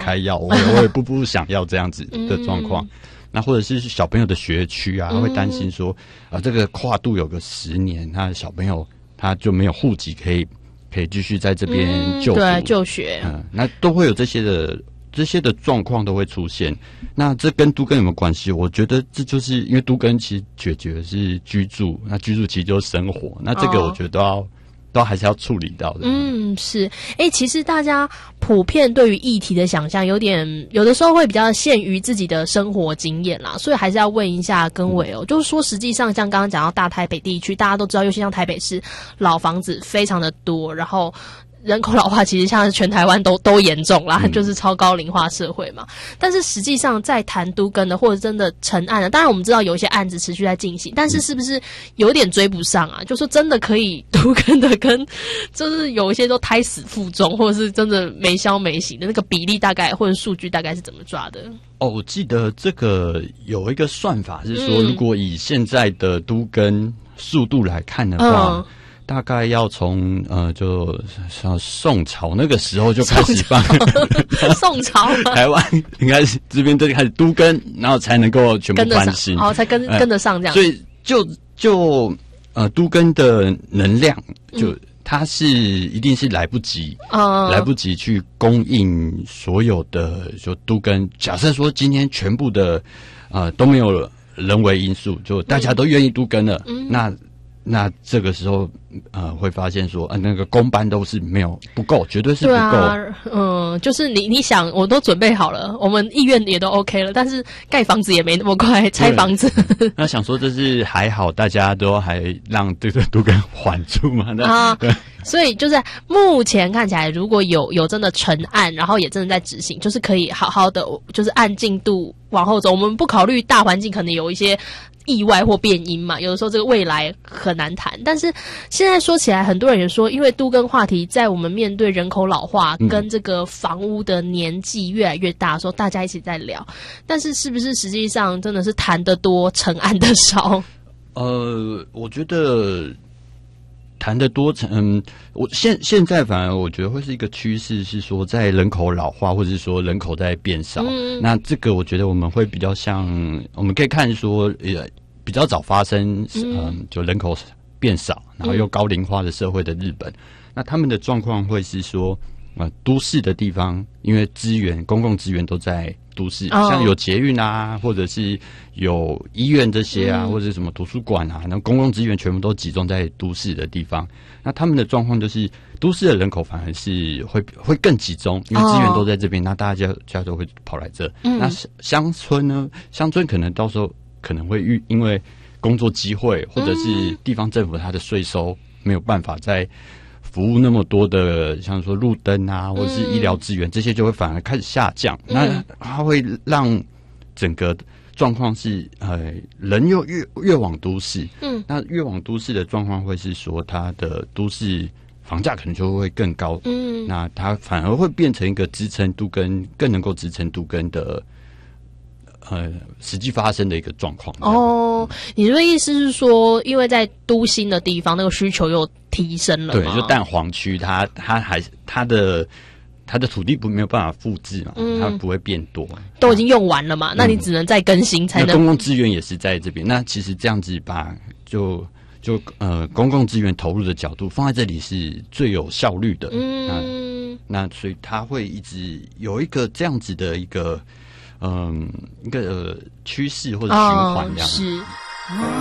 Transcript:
开药，我也不想要这样子的状况。那或者是小朋友的学区啊，会担心说，这个跨度有个10年，他的小朋友他就没有户籍可以继续在这边就学， 那都会有这些的状况都会出现。那这跟都更有没有关系？我觉得这就是因为都更其实解决的是居住，那居住其实就是生活，那这个我觉得都还是要处理到的。 是。其实大家普遍对于议题的想象有的时候会比较限于自己的生活经验啦，所以还是要问一下根伟就是说实际上像刚刚讲到大台北地区，大家都知道，尤其像台北市老房子非常的多，然后人口老化其实像全台湾都严重啦，就是超高龄化社会嘛。但是实际上在谈都更的或者真的成案的，当然我们知道有一些案子持续在进行，但是是不是有点追不上啊？就说真的可以都更的跟就是有一些都胎死腹中，或者是真的没消没息的那个比例大概或者数据大概是怎么抓的？ 我记得这个有一个算法是说，如果以现在的都更速度来看的话，大概要从就像宋朝那个时候就开始办宋朝台湾应该是这边就开始都更，然后才能够全部翻新， 才跟得上这样。 所以就都更的能量它是一定是来不及去供应所有的就都更。假设说今天全部的都没有人为因素，就大家都愿意都更了，那这个时候会发现说那个公班都是不够，绝对是不够。 就是你想我都准备好了，我们意愿也都 OK 了，但是盖房子也没那么快，拆房子。 那想说这是还好，大家都还让这个都更缓住嘛。对。 所以就是目前看起来，如果有真的成案，然后也真的在执行，就是可以好好的就是按进度往后走。我们不考虑大环境可能有一些意外或变因嘛，有的时候这个未来很难谈。但是现在说起来，很多人也说，因为都更话题在我们面对人口老化跟这个房屋的年纪越来越大的时候，大家一起在聊。但是是不是实际上真的是谈得多，成案的少？ 我觉得谈得多我现在反而我觉得会是一个趋势，是说在人口老化或者是说人口在变少，那这个我觉得我们会比较像，我们可以看说比较早发生就人口变少然后又高龄化的社会的日本，那他们的状况会是说都市的地方因为公共资源都在都市，像有捷运啊，或者是有医院这些啊，或者是什么图书馆啊，然后公共资源全部都集中在都市的地方。那他们的状况就是都市的人口反而是会更集中，因为资源都在这边，那大家都会跑来这。那乡村呢？乡村可能到时候可能会因为工作机会或者是地方政府它的税收没有办法在服务那么多的，像说路灯啊，或者是医疗资源，这些就会反而开始下降。那它会让整个状况是人又越往都市，那越往都市的状况会是说，它的都市房价可能就会更高，那它反而会变成一个支撑都更更能够支撑都更的实际发生的一个状况。 你的意思是说，因为在都心的地方，那个需求又提升了吗？ 对，就蛋黄区，它的土地没有办法复制嘛，它不会变多， 都已经用完了嘛，那你只能再更新才能。 公共资源也是在这边，那其实这样子把公共资源投入的角度放在这里是最有效率的。那所以它会一直有一个这样子的一个趋势或者循环这样。 是。